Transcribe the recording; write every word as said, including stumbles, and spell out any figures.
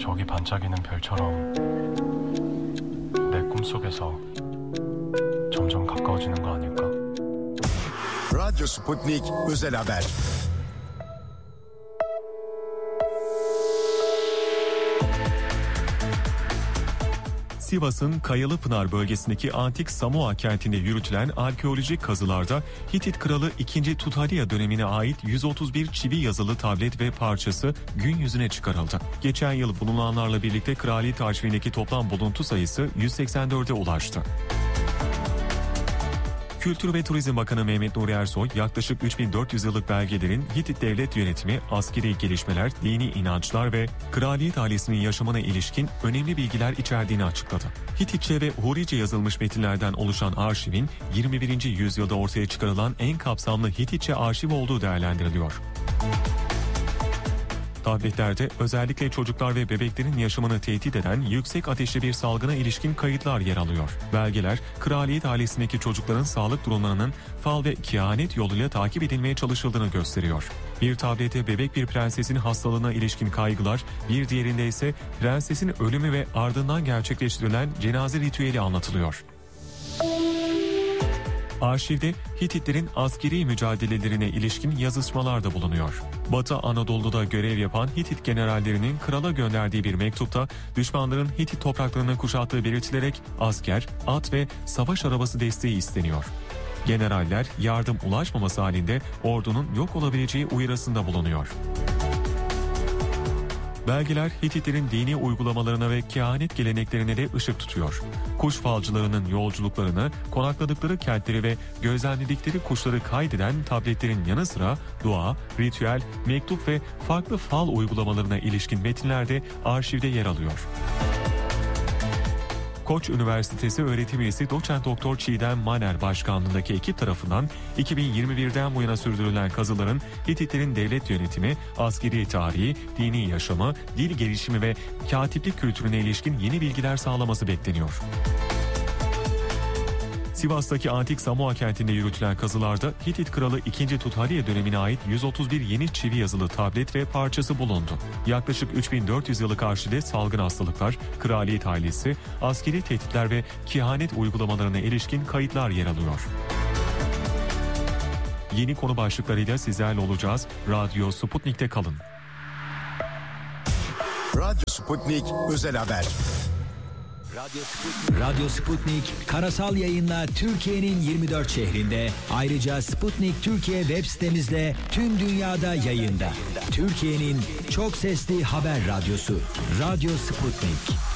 저기 반짝이는 별처럼 내 꿈속에서 점점 가까워지는 거 아닐까? Radyo Sputnik Özel Haber. Sivas'ın Kayalıpınar bölgesindeki antik Samoa kentinde yürütülen arkeolojik kazılarda Hitit Kralı ikinci. Tutaliya dönemine ait yüz otuz bir çivi yazılı tablet ve parçası gün yüzüne çıkarıldı. Geçen yıl bulunanlarla birlikte kraliyet arşivindeki toplam buluntu sayısı yüz seksen dörde ulaştı. Kültür ve Turizm Bakanı Mehmet Nuri Ersoy, yaklaşık üç bin dört yüz yıllık belgelerin Hitit devlet yönetimi, askeri gelişmeler, dini inançlar ve kraliyet ailesinin yaşamına ilişkin önemli bilgiler içerdiğini açıkladı. Hititçe ve Hurice yazılmış metinlerden oluşan arşivin yirmi birinci yüzyılda ortaya çıkarılan en kapsamlı Hititçe arşiv olduğu değerlendiriliyor. Tabletlerde özellikle çocuklar ve bebeklerin yaşamını tehdit eden yüksek ateşli bir salgına ilişkin kayıtlar yer alıyor. Belgeler, kraliyet ailesindeki çocukların sağlık durumlarının fal ve kehanet yoluyla takip edilmeye çalışıldığını gösteriyor. Bir tablete bebek bir prensesin hastalığına ilişkin kaygılar, bir diğerinde ise prensesin ölümü ve ardından gerçekleştirilen cenaze ritüeli anlatılıyor. Arşivde Hititlerin askeri mücadelelerine ilişkin yazışmalar da bulunuyor. Batı Anadolu'da görev yapan Hitit generallerinin krala gönderdiği bir mektupta düşmanların Hitit topraklarını kuşattığı belirtilerek asker, at ve savaş arabası desteği isteniyor. Generaller yardım ulaşmaması halinde ordunun yok olabileceği uyarısında bulunuyor. Belgeler Hititlerin dini uygulamalarına ve kehanet geleneklerine de ışık tutuyor. Kuş falcılarının yolculuklarını, konakladıkları kentleri ve gözlemledikleri kuşları kaydeden tabletlerin yanı sıra dua, ritüel, mektup ve farklı fal uygulamalarına ilişkin metinler de arşivde yer alıyor. Koç Üniversitesi öğretim üyesi Doçent Doktor Çiğdem Maner başkanlığındaki ekip tarafından iki bin yirmi birden bu yana sürdürülen kazıların Hititlerin devlet yönetimi, askeri tarihi, dini yaşamı, dil gelişimi ve katiplik kültürüne ilişkin yeni bilgiler sağlaması bekleniyor. Sivas'taki antik Samoa kentinde yürütülen kazılarda Hitit Kralı ikinci. Tutaliya dönemine ait yüz otuz bir yeni çivi yazılı tablet ve parçası bulundu. Yaklaşık üç bin dört yüz yıllık arşivde salgın hastalıklar, kraliyet ailesi, askeri tehditler ve kehanet uygulamalarına ilişkin kayıtlar yer alıyor. Yeni konu başlıklarıyla sizlerle olacağız. Radyo Sputnik'te kalın. Radyo Sputnik Özel Haber. Radyo Sputnik. Radyo Sputnik karasal yayınla Türkiye'nin yirmi dört şehrinde, ayrıca Sputnik Türkiye web sitemizde tüm dünyada yayında. Türkiye'nin çok sesli haber radyosu Radyo Sputnik.